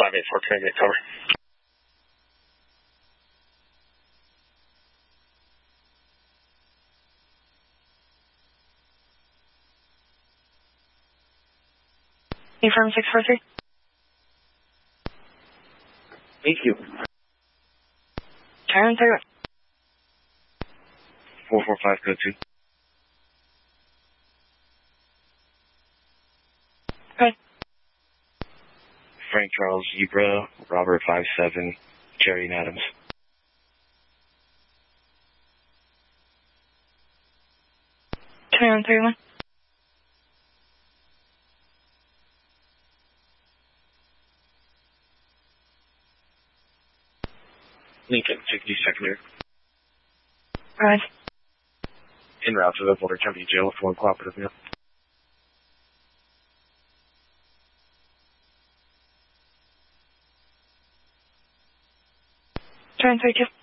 584, can I get cover? Affirm 643. Thank you. Turn 31. 445, code 2. Okay. Frank Charles Zebra, Robert 57, Jerry and Adams. Turn 31. Lincoln, 60 secondary. Right. En route to the Boulder County Jail for cooperative meal. Turn 32.